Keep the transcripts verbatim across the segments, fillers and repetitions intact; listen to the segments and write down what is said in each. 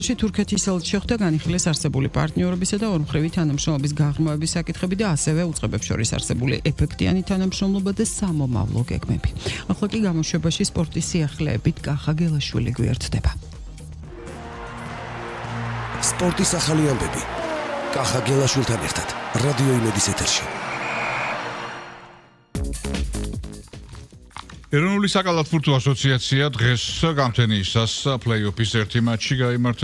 თურქეთი ისევ შეხვდა განიხილეს არსებული პარტნიორობისა და ორმხრივი თანამშრომლობის გაღრმავების საკითხები და ასევე უწყებებს შორის არსებული ეფექტიანი თანამშრომლობა და სამომავლო გეგმები. ახლა კი გამოშვებაში სპორტის სიახლეებით კახა გელაშვილი გვერდდება. სპორტის ახალი ამბები. კახა გელაშვილთან ერთად რადიო იმედის ეთერში. ეროვნული საკალათბურთო ასოციაცია დღეს გამთენიისას პლეი-ოფის ერთი მატჩი გაიმართა.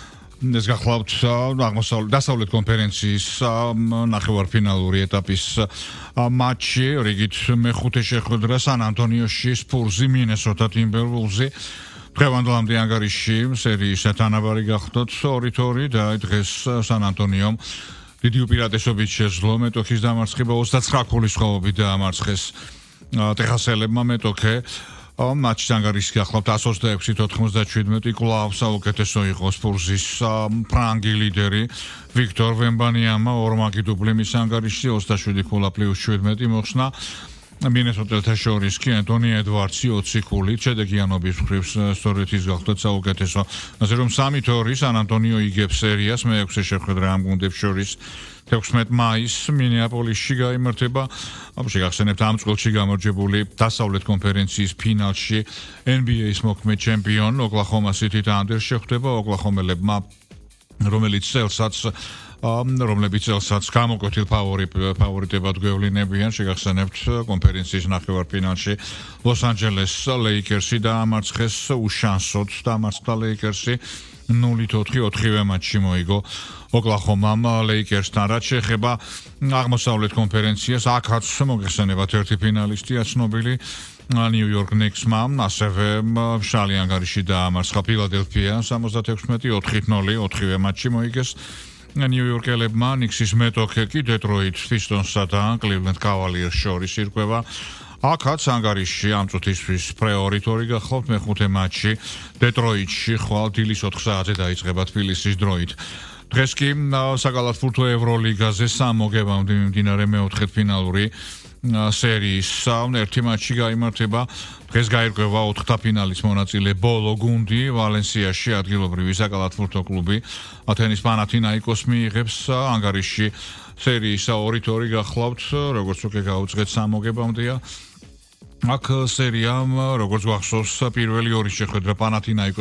ეს გახლავთ აღმოსავლეთ დასავლეთ კონფერენციის ნახევარფინალური ეტაპის მატჩი, რიგით მეხუთე შეხვედრა სან ანტონიოში სპურსი მინესოტა ტიმბერვულზი. დღევანდლამდე ანგარიში სერიის თანაბარი გახდოთ ორი თორი და დღეს სან ანტონიომ დიდი უპირატესობით შეძლო მეტოქის დამარცხება ოცდაცხრა ქულის სხვაობით დაამარცხეს ტეხასელებმა მეტოქე. მატჩის ანგარიში გახლავთ εκατს ოცდაექვსი თოთხმოცდაშვიდმეტი კვლავ საუკეთესო იყო სპურსის ფრანგი ლიდერი ვიქტორ ვემბანიამა ორმაგი დუბლი მის ანგარიში ოცდაშვიდი ქულა პლუს შვიდმეტი მოხსნა. მინესოტელთა შორის კი ენტონი ედვარდსი ოცი ქულით შედეგიანობის მხრივ სწორედ ის გახლდათ საუკეთესო. ასე რომ სამი თორი სან ანტონიო იგებს სერიას მეექვსე შეხვედრა ამ გუნდებს შორის თექვსმეტ მაისს მინეაპოლისში გაიმართება. შეგახსენებთ ამ წელში გამარჯვებული დასავლეთ კონფერენციის ფინალში ენ ბი ეის მოქმედ ჩემპიონ ოკლაჰომა სიტი თანდერს შეხვდება ოკლაჰომელებმა რომელიც წელსაც რომლებიც წელსაც გამოკვეთილ ფავორიტებად გვევლინებიან. შეგახსენებთ კონფერენციის ნახევარფინალში ლოს ანჯელეს ლეიკერსი დაამარცხეს უშანსოდ დამარცხდა ლეიკერსი ნულით ოთხი ოთხივე მატჩი მოიგო ოკლაჰომამ ლეიკერსთან. რაც შეეხება აღმოსავლეთ კონფერენციას აქაც მოგეხსენებათ ერთი ფინალისტია ცნობილი ნიუ-იორკ ნიქსმა ასევე მშრალი ანგარიში დაამარცხა ფილადელფია სამოცდათექვსმეტი ოთხი ნული ოთხივე მატჩი მოიგეს ნიუ-იორკელებმა. ნიქსის მეტოქე კი დეტროიტ პისტონსსა და კლივლენდ კავალიერს შორის ირკვევა. აქაც ანგარიში ამ წუთისთვის პრეორიტორი გახლავთ მეხუთე მატჩი დეტროიტში ხვალ დილის ოთხ საათზე დაიწყება თბილისის დროით. დღეს კი საკალათბურთო ევროლიგაზე სამოგებამდე მიმდინარე მეოთხედფინალური სერიის ერთი მატჩი გაიმართება. დღეს გაირკვევა ოთხთა ფინალის მონაწილე ბოლო გუნდი ვალენსიაში ადგილობრივი საკალათბურთო კლუბი ათენის პანათინაიკოს მიიღებს ანგარიში სერიის ორი თორი გახლავთ როგორც უკვე გაუწყვეთ სამოგებამდეა. აქ სერიამ როგორც გვახსოვს პირველი ორი შეხვედრა პანათინაიკოს